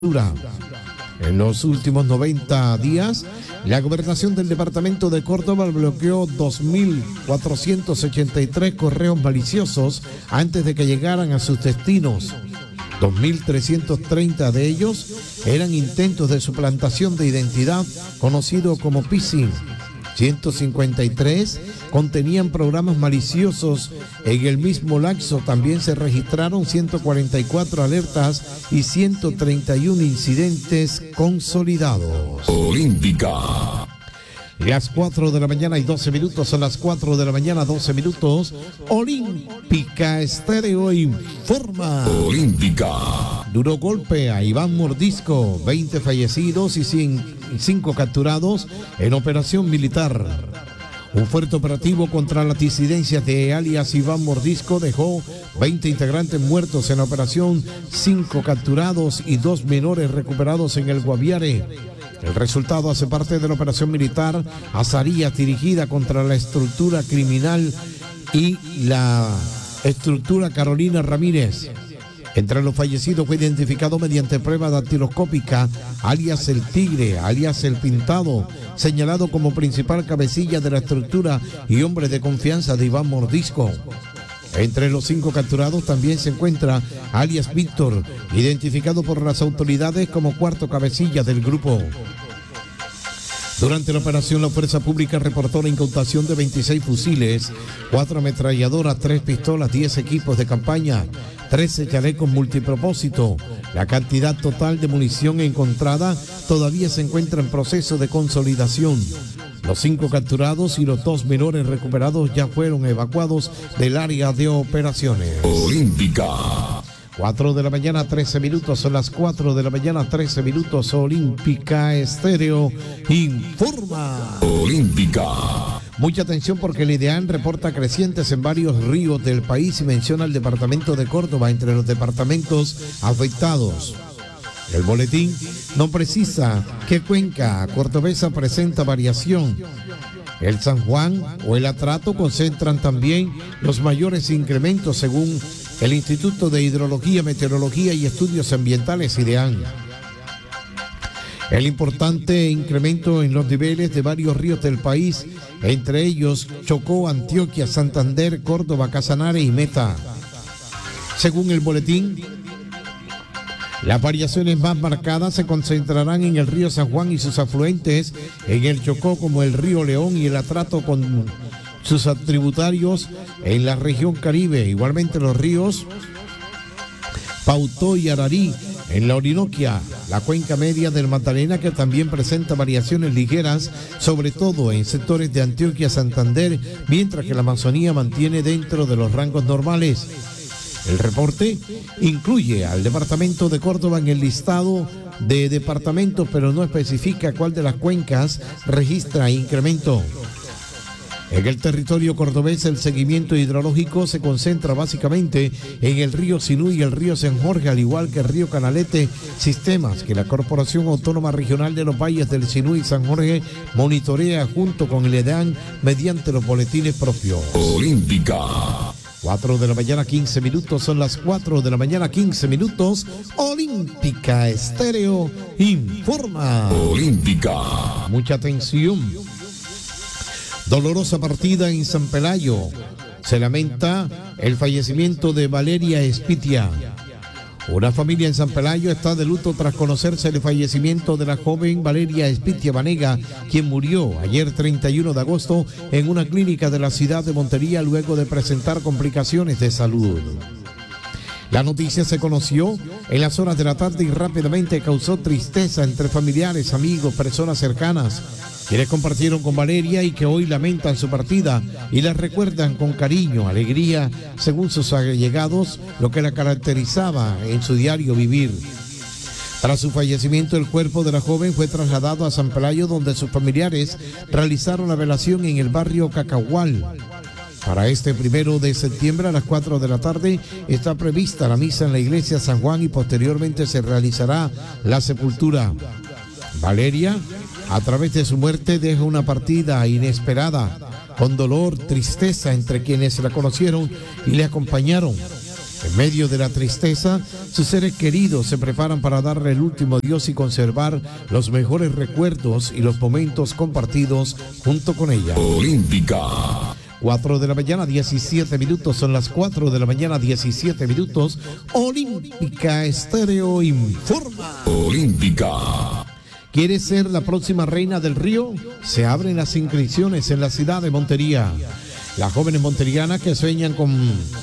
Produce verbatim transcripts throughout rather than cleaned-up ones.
En los últimos noventa días, la gobernación del departamento de Córdoba bloqueó dos mil cuatrocientos ochenta y tres correos maliciosos antes de que llegaran a sus destinos. dos mil trescientos treinta de ellos eran intentos de suplantación de identidad, conocido como phishing. ciento cincuenta y tres contenían programas maliciosos. En el mismo lapso también se registraron ciento cuarenta y cuatro alertas y ciento treinta y uno incidentes consolidados. Olímpica. Las cuatro de la mañana y doce minutos, son las cuatro de la mañana, doce minutos. Olímpica Estéreo informa. Olímpica. Duro golpe a Iván Mordisco, veinte fallecidos y cinco capturados en operación militar. Un fuerte operativo contra las disidencias de alias Iván Mordisco dejó veinte integrantes muertos en la operación, cinco capturados y dos menores recuperados en el Guaviare. El resultado hace parte de la operación militar Azarías dirigida contra la estructura criminal y la estructura Carolina Ramírez. Entre los fallecidos fue identificado mediante prueba dactiloscópica alias el Tigre, alias el Pintado, señalado como principal cabecilla de la estructura y hombre de confianza de Iván Mordisco. Entre los cinco capturados también se encuentra alias Víctor, identificado por las autoridades como cuarto cabecilla del grupo. Durante la operación, la Fuerza Pública reportó la incautación de veintiséis fusiles, cuatro ametralladoras, tres pistolas, diez equipos de campaña, trece chalecos multipropósito. La cantidad total de munición encontrada todavía se encuentra en proceso de consolidación. Los cinco capturados y los dos menores recuperados ya fueron evacuados del área de operaciones. Olímpica. cuatro de la mañana, trece minutos, son las cuatro de la mañana, trece minutos. Olímpica Estéreo informa. Olímpica. Mucha atención porque el IDEAN reporta crecientes en varios ríos del país y menciona el departamento de Córdoba entre los departamentos afectados. El boletín no precisa qué cuenca cordobesa presenta variación. El San Juan o el Atrato concentran también los mayores incrementos según el Instituto de Hidrología, Meteorología y Estudios Ambientales IDEAN. El importante incremento en los niveles de varios ríos del país, entre ellos Chocó, Antioquia, Santander, Córdoba, Casanare y Meta. Según el boletín, las variaciones más marcadas se concentrarán en el río San Juan y sus afluentes, en el Chocó como el río León y el Atrato con sus tributarios en la región Caribe. Igualmente los ríos Pautó y Ararí en la Orinoquia, la cuenca media del Magdalena, que también presenta variaciones ligeras, sobre todo en sectores de Antioquia, Santander, mientras que la Amazonía mantiene dentro de los rangos normales. El reporte incluye al departamento de Córdoba en el listado de departamentos, pero no especifica cuál de las cuencas registra incremento. En el territorio cordobés, el seguimiento hidrológico se concentra básicamente en el río Sinú y el río San Jorge, al igual que el río Canalete, sistemas que la Corporación Autónoma Regional de los Valles del Sinú y San Jorge monitorea junto con el IDEAN mediante los boletines propios. Olímpica. cuatro de la mañana, quince minutos, son las cuatro de la mañana, quince minutos. Olímpica Estéreo informa. Olímpica. Mucha atención. Dolorosa partida en San Pelayo. Se lamenta el fallecimiento de Valeria Espitia. Una familia en San Pelayo está de luto tras conocerse el fallecimiento de la joven Valeria Espitia Vanega, quien murió ayer treinta y uno de agosto en una clínica de la ciudad de Montería luego de presentar complicaciones de salud. La noticia se conoció en las horas de la tarde y rápidamente causó tristeza entre familiares, amigos, personas cercanas, quienes compartieron con Valeria y que hoy lamentan su partida y la recuerdan con cariño, alegría, según sus allegados, lo que la caracterizaba en su diario vivir. Tras su fallecimiento, el cuerpo de la joven fue trasladado a San Pelayo, donde sus familiares realizaron la velación en el barrio Cacahual. Para este primero de septiembre a las cuatro de la tarde está prevista la misa en la iglesia San Juan y posteriormente se realizará la sepultura. Valeria, a través de su muerte, deja una partida inesperada, con dolor, tristeza entre quienes la conocieron y le acompañaron. En medio de la tristeza, sus seres queridos se preparan para darle el último adiós y conservar los mejores recuerdos y los momentos compartidos junto con ella. Olímpica. cuatro de la mañana, diecisiete minutos, son las cuatro de la mañana, diecisiete minutos. Olímpica Estéreo informa. Olímpica. ¿Quieres ser la próxima reina del Río? Se abren las inscripciones en la ciudad de Montería. Las jóvenes monterianas que sueñan con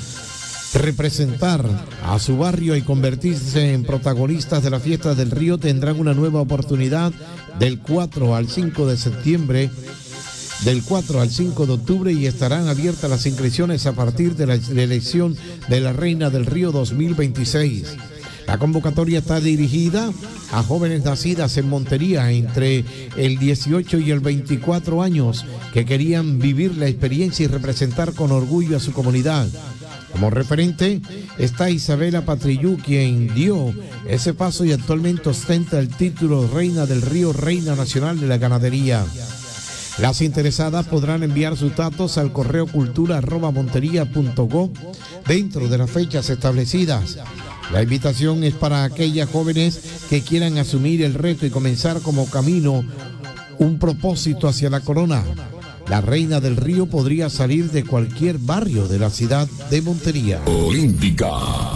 representar a su barrio y convertirse en protagonistas de la fiesta del Río tendrán una nueva oportunidad del cuatro al cinco de septiembre, del cuatro al cinco de octubre, y estarán abiertas las inscripciones a partir de la elección de la Reina del Río dos mil veintiséis. La convocatoria está dirigida a jóvenes nacidas en Montería entre el dieciocho y el veinticuatro años que querían vivir la experiencia y representar con orgullo a su comunidad. Como referente está Isabela Patrillú, quien dio ese paso y actualmente ostenta el título Reina del Río, Reina Nacional de la Ganadería. Las interesadas podrán enviar sus datos al correo cultura arroba montería punto gob dentro de las fechas establecidas. La invitación es para aquellas jóvenes que quieran asumir el reto y comenzar como camino un propósito hacia la corona. La Reina del Río podría salir de cualquier barrio de la ciudad de Montería. Olímpica.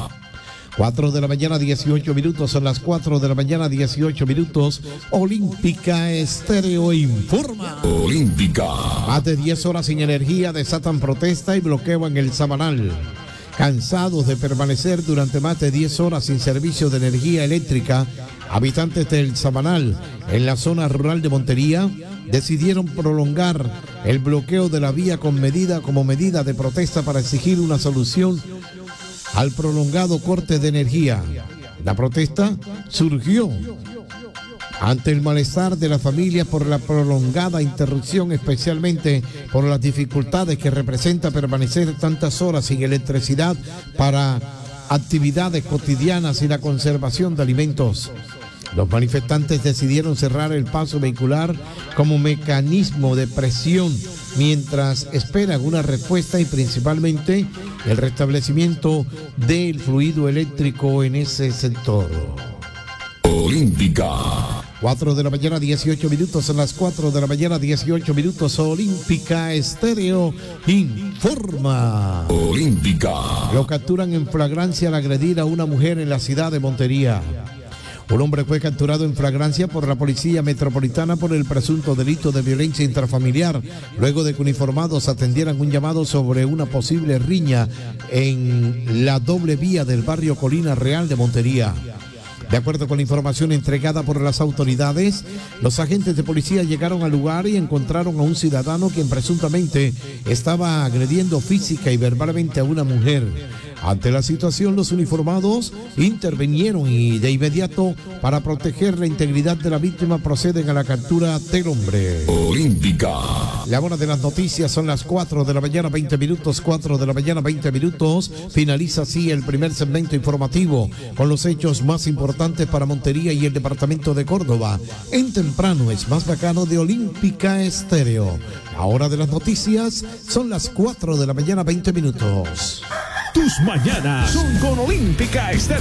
cuatro de la mañana, dieciocho minutos, son las cuatro de la mañana, dieciocho minutos. Olímpica Estéreo informa. Olímpica. Más de diez horas sin energía desatan protesta y bloqueo en el Sabanal. Cansados de permanecer durante más de diez horas sin servicio de energía eléctrica, habitantes del Sabanal, en la zona rural de Montería, decidieron prolongar el bloqueo de la vía con medida, como medida de protesta para exigir una solución al prolongado corte de energía. La protesta surgió ante el malestar de la familia por la prolongada interrupción, especialmente por las dificultades que representa permanecer tantas horas sin electricidad para actividades cotidianas y la conservación de alimentos. Los manifestantes decidieron cerrar el paso vehicular como mecanismo de presión mientras esperan una respuesta y principalmente el restablecimiento del fluido eléctrico en ese sector. Olímpica. cuatro de la mañana, dieciocho minutos, son las cuatro de la mañana, dieciocho minutos. Olímpica Estéreo informa. Olímpica. Lo capturan en flagrancia al agredir a una mujer en la ciudad de Montería. Un hombre fue capturado en flagrancia por la Policía Metropolitana por el presunto delito de violencia intrafamiliar, luego de que uniformados atendieran un llamado sobre una posible riña en la doble vía del barrio Colina Real de Montería. De acuerdo con la información entregada por las autoridades, los agentes de policía llegaron al lugar y encontraron a un ciudadano quien presuntamente estaba agrediendo física y verbalmente a una mujer. Ante la situación, los uniformados intervinieron y de inmediato, para proteger la integridad de la víctima, proceden a la captura del hombre. Olímpica. La hora de las noticias son las cuatro de la mañana, veinte minutos, cuatro de la mañana, veinte minutos. Finaliza así el primer segmento informativo con los hechos más importantes para Montería y el departamento de Córdoba. En temprano es más bacano de Olímpica Estéreo. La hora de las noticias son las cuatro de la mañana, veinte minutos. Tus mañanas son con Olímpica Estéreo.